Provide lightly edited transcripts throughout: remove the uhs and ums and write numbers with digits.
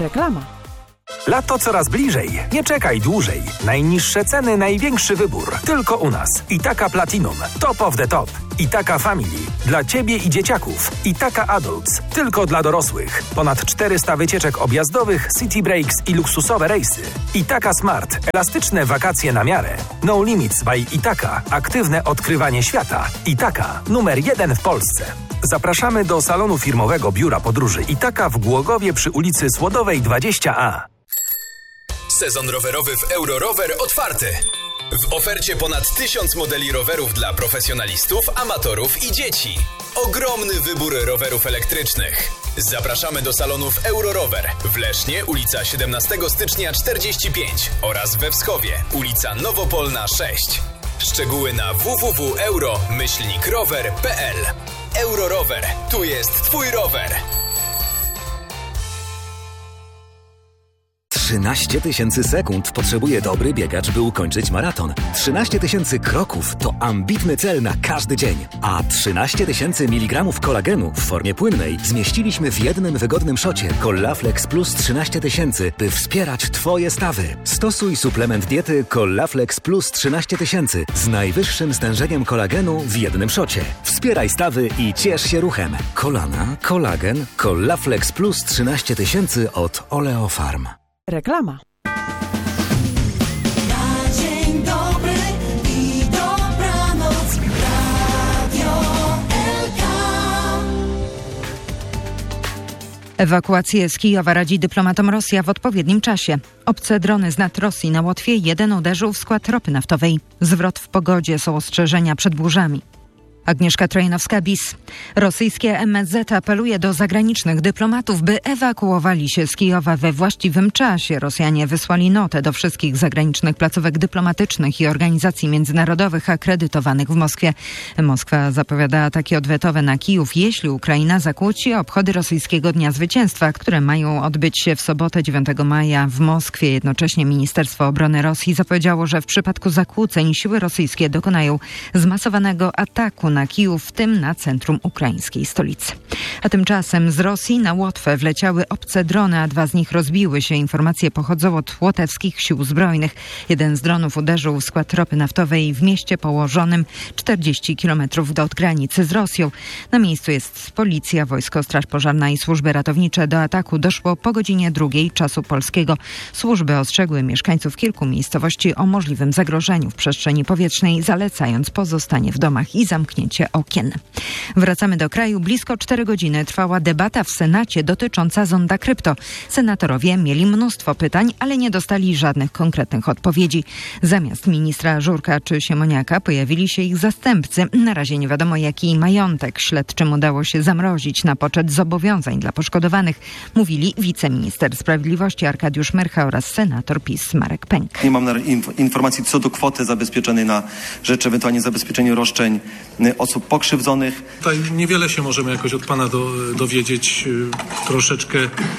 Reklama. Lato coraz bliżej. Nie czekaj dłużej. Najniższe ceny, największy wybór. Tylko u nas. Itaka Platinum. Top of the top. Itaka Family. Dla Ciebie i dzieciaków. Itaka Adults. Tylko dla dorosłych. Ponad 400 wycieczek objazdowych, city breaks i luksusowe rejsy. Itaka Smart. Elastyczne wakacje na miarę. No Limits by Itaka. Aktywne odkrywanie świata. Itaka. Numer 1 w Polsce. Zapraszamy do salonu firmowego Biura Podróży Itaka w Głogowie przy ulicy Słodowej 20A. Sezon rowerowy w Eurorower otwarty. W ofercie ponad 1000 modeli rowerów dla profesjonalistów, amatorów i dzieci. Ogromny wybór rowerów elektrycznych. Zapraszamy do salonów Eurorower w Lesznie, ulica 17 stycznia 45 oraz we Wschowie, ulica Nowopolna 6. Szczegóły na www.euro-rower.pl. Eurorower. Tu jest Twój rower. 13 000 sekund potrzebuje dobry biegacz, by ukończyć maraton. 13 000 kroków to ambitny cel na każdy dzień. A 13 000 mg kolagenu w formie płynnej zmieściliśmy w jednym wygodnym szocie Collaflex Plus 13 000, by wspierać Twoje stawy. Stosuj suplement diety Collaflex Plus 13 000 z najwyższym stężeniem kolagenu w jednym szocie. Wspieraj stawy i ciesz się ruchem. Kolana, kolagen, Collaflex Plus 13 000 od Oleofarm. Reklama. Dzień dobry i dobranoc. Radio LK. Ewakuację z Kijowa radzi dyplomatom Rosja w odpowiednim czasie. Obce drony z nad Rosji na Łotwie jeden uderzył w skład ropy naftowej. Zwrot w pogodzie, są ostrzeżenia przed burzami. Agnieszka Trojanowska-Bis. Rosyjskie MSZ apeluje do zagranicznych dyplomatów, by ewakuowali się z Kijowa we właściwym czasie. Rosjanie wysłali notę do wszystkich zagranicznych placówek dyplomatycznych i organizacji międzynarodowych akredytowanych w Moskwie. Moskwa zapowiada ataki odwetowe na Kijów, jeśli Ukraina zakłóci obchody rosyjskiego Dnia Zwycięstwa, które mają odbyć się w sobotę 9 maja w Moskwie. Jednocześnie Ministerstwo Obrony Rosji zapowiedziało, że w przypadku zakłóceń siły rosyjskie dokonają zmasowanego ataku na Kijów, w tym na centrum ukraińskiej stolicy. A tymczasem z Rosji na Łotwę wleciały obce drony, a 2 z nich rozbiły się. Informacje pochodzą od łotewskich sił zbrojnych. Jeden z dronów uderzył w skład ropy naftowej w mieście położonym 40 km od granicy z Rosją. Na miejscu jest policja, wojsko, straż pożarna i służby ratownicze. Do ataku doszło po godzinie 2 czasu polskiego. Służby ostrzegły mieszkańców kilku miejscowości o możliwym zagrożeniu w przestrzeni powietrznej, zalecając pozostanie w domach i zamknięcie okien. Wracamy do kraju. Blisko 4 godziny trwała debata w Senacie dotycząca zonda krypto. Senatorowie mieli mnóstwo pytań, ale nie dostali żadnych konkretnych odpowiedzi. Zamiast ministra Żurka czy Siemoniaka pojawili się ich zastępcy. Na razie nie wiadomo, jaki majątek śledczym udało się zamrozić na poczet zobowiązań dla poszkodowanych, mówili wiceminister sprawiedliwości Arkadiusz Myrcha oraz senator PiS Marek Pęk. Nie mam informacji co do kwoty zabezpieczonej na rzecz ewentualnie zabezpieczenia roszczeń osób pokrzywdzonych. Tutaj niewiele się możemy jakoś od pana dowiedzieć. Troszeczkę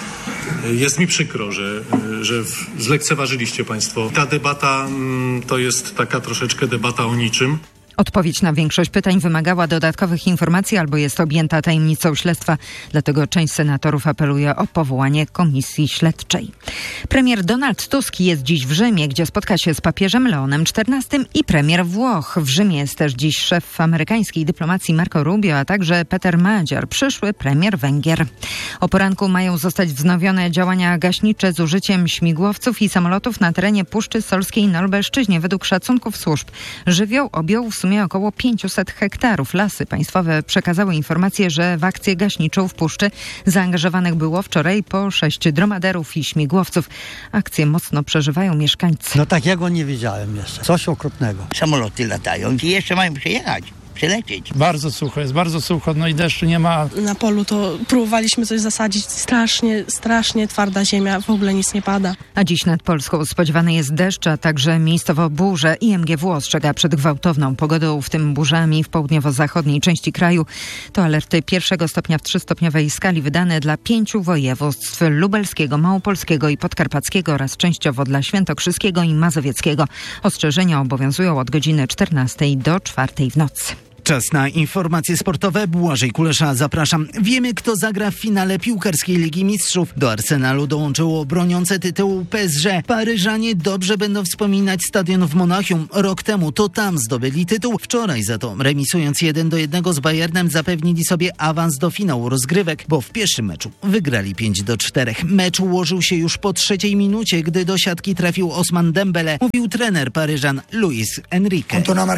jest mi przykro, że zlekceważyliście państwo. Ta debata to jest taka troszeczkę debata o niczym. Odpowiedź na większość pytań wymagała dodatkowych informacji albo jest objęta tajemnicą śledztwa. Dlatego część senatorów apeluje o powołanie komisji śledczej. Premier Donald Tusk jest dziś w Rzymie, gdzie spotka się z papieżem Leonem XIV i premier Włoch. W Rzymie jest też dziś szef amerykańskiej dyplomacji Marco Rubio, a także Peter Madziar, przyszły premier Węgier. O poranku mają zostać wznowione działania gaśnicze z użyciem śmigłowców i samolotów na terenie Puszczy Solskiej na Lubelszczyźnie. Według szacunków służb żywioł objął w sumie około 500 hektarów. Lasy państwowe przekazały informację, że w akcję gaśniczą w puszczy zaangażowanych było wczoraj po 6 dromaderów i śmigłowców. Akcję mocno przeżywają mieszkańcy. No takiego nie widziałem jeszcze. Coś okropnego. Samoloty latają i jeszcze mają przyjechać. Przylecieć. Bardzo sucho jest, bardzo sucho, no i deszczu nie ma. Na polu to próbowaliśmy coś zasadzić, strasznie twarda ziemia, w ogóle nic nie pada. A dziś nad Polską spodziewany jest deszcz, a także miejscowo burze. IMGW ostrzega przed gwałtowną pogodą, w tym burzami w południowo-zachodniej części kraju. To alerty 1 stopnia w 3-stopniowej skali wydane dla 5 województw: lubelskiego, małopolskiego i podkarpackiego oraz częściowo dla świętokrzyskiego i mazowieckiego. Ostrzeżenia obowiązują od godziny 14 do 4 w nocy. Czas na informacje sportowe. Błażej Kulesza, zapraszam. Wiemy, kto zagra w finale piłkarskiej Ligi Mistrzów. Do Arsenalu dołączyło broniące tytułu PSG. Paryżanie dobrze będą wspominać stadion w Monachium. Rok temu to tam zdobyli tytuł. Wczoraj za to, remisując 1-1 z Bayernem, zapewnili sobie awans do finału rozgrywek, bo w pierwszym meczu wygrali 5-4. Mecz ułożył się już po 3 minucie, gdy do siatki trafił Ousmane Dembele. Mówił trener Paryżan Luis Enrique.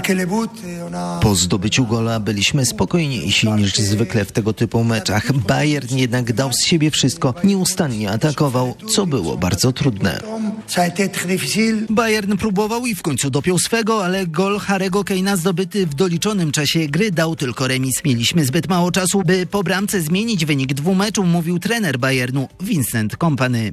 Po zdobyciu gola byliśmy spokojniejsi niż zwykle w tego typu meczach. Bayern jednak dał z siebie wszystko, nieustannie atakował, co było bardzo trudne. Bayern próbował i w końcu dopiął swego, ale gol Harry'ego Kane'a zdobyty w doliczonym czasie gry dał tylko remis. Mieliśmy zbyt mało czasu, by po bramce zmienić wynik 2 meczów, mówił trener Bayernu Vincent Kompany.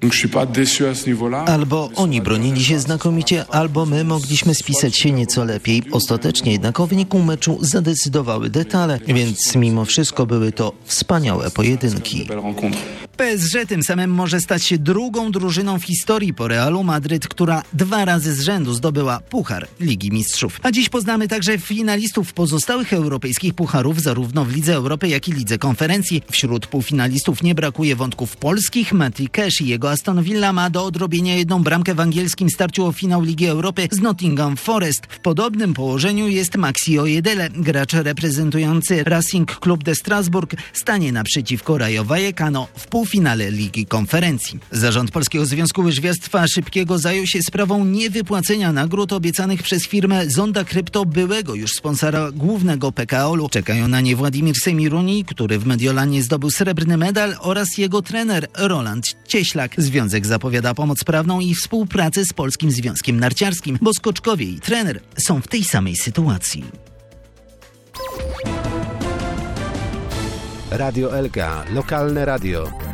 Albo oni bronili się znakomicie, albo my mogliśmy spisać się nieco lepiej. Ostatecznie jednak o wyniku meczu zadecydowały detale, więc mimo wszystko były to wspaniałe pojedynki. PSG tym samym może stać się drugą drużyną w historii po Realu Madryt, która 2 razy z rzędu zdobyła Puchar Ligi Mistrzów. A dziś poznamy także finalistów pozostałych europejskich pucharów, zarówno w Lidze Europy, jak i Lidze Konferencji. Wśród półfinalistów nie brakuje wątków polskich. Matty Cash i jego Aston Villa ma do odrobienia 1 bramkę w angielskim starciu o finał Ligi Europy z Nottingham Forest. W podobnym położeniu jest Maxi Ojedele. Gracz reprezentujący Racing Club de Strasbourg stanie naprzeciwko Rayo Vallecano w półfinale Ligi Konferencji. Zarząd Polskiego Związku Łyżwiarstwa Szybkiego zajął się sprawą niewypłacenia nagród obiecanych przez firmę Zonda Krypto, byłego już sponsora głównego PKO-u. Czekają na nie Władimir Semiruni, który w Mediolanie zdobył srebrny medal, oraz jego trener Roland Cieślak. Związek zapowiada pomoc prawną i współpracę z Polskim Związkiem Narciarskim, bo skoczkowie i trener są w tej samej sytuacji. Radio Elka, lokalne radio.